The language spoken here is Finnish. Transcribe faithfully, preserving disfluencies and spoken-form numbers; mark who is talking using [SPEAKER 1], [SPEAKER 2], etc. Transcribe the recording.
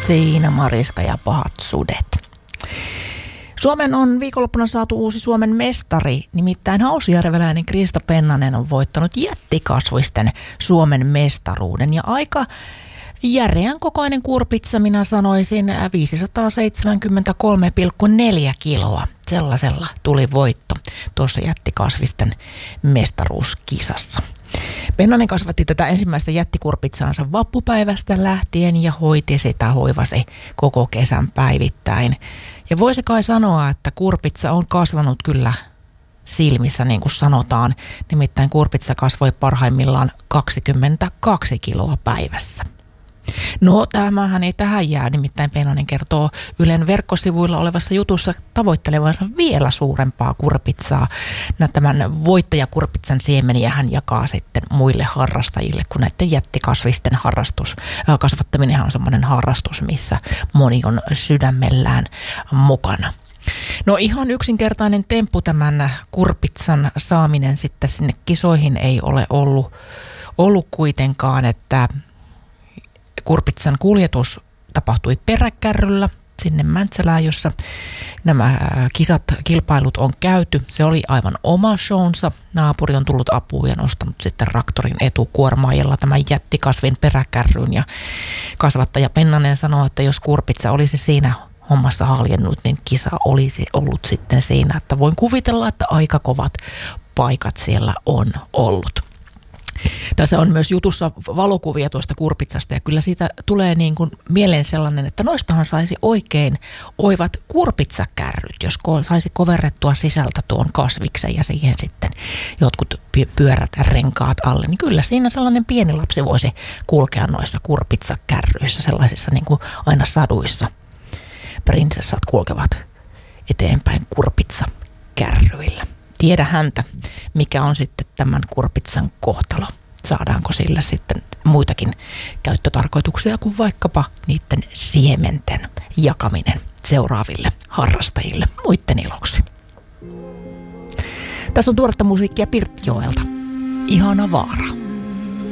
[SPEAKER 1] Siinä Mariska ja pahat sudet. Suomen on viikonloppuna saatu uusi Suomen mestari, nimittäin hausjärveläinen Krista Pennanen on voittanut jättikasvisten Suomen mestaruuden. Ja aika järeän kokoinen kurpitsa, minä sanoisin, viisisataaseitsemänkymmentäkolme pilkku neljä kiloa. Sellaisella tuli voitto tuossa jättikasvisten mestaruuskisassa. Pennanen kasvatti tätä ensimmäistä jättikurpitsaansa vappupäivästä lähtien ja hoiti sitä, hoivasi koko kesän päivittäin. Ja voisi kai sanoa, että kurpitsa on kasvanut kyllä silmissä, niin kuin sanotaan. Nimittäin kurpitsa kasvoi parhaimmillaan kaksikymmentäkaksi kiloa päivässä. No, tämähän ei tähän jää, nimittäin Pennanen kertoo Ylen verkkosivuilla olevassa jutussa tavoittelevansa vielä suurempaa kurpitsaa. Tämän voittajakurpitsan siemeniä hän jakaa sitten muille harrastajille, kun näiden jättikasvisten harrastus, kasvattaminen on semmoinen harrastus, missä moni on sydämellään mukana. No ihan yksinkertainen temppu tämän kurpitsan saaminen sitten sinne kisoihin ei ole ollut, ollut kuitenkaan, että kurpitsan kuljetus tapahtui peräkärryllä sinne Mäntsälään, jossa nämä kisat, kilpailut on käyty. Se oli aivan oma shownsa. Naapuri on tullut apuun ja nostanut sitten traktorin etukuormaajalla tämän jättikasvin peräkärryyn. Ja kasvattaja Pennanen sanoo, että jos kurpitsa olisi siinä hommassa haljennut, niin kisa olisi ollut sitten siinä. Että voin kuvitella, että aika kovat paikat siellä on ollut. Tässä on myös jutussa valokuvia tuosta kurpitsasta ja kyllä siitä tulee niin kuin mieleen sellainen, että noistahan saisi oikein oivat kurpitsakärryt, jos saisi koverrettua sisältä tuon kasviksen ja siihen sitten jotkut pyörät ja renkaat alle, niin kyllä siinä sellainen pieni lapsi voisi kulkea noissa kurpitsakärryissä, sellaisissa niin kuin aina saduissa prinsessat kulkevat eteenpäin kurpitsakärryillä. Tiedä häntä, mikä on sitten tämän kurpitsan kohtalo. Saadaanko sillä sitten muitakin käyttötarkoituksia kuin vaikkapa niiden siementen jakaminen seuraaville harrastajille muiden iloksi. Tässä on tuoretta musiikkia Pirttijoelta. Ihana vaara.